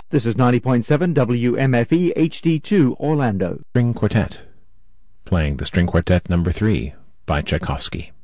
This is 90.7 WMFE HD2 Orlando. String Quartet, playing the String Quartet No. 3 by Tchaikovsky.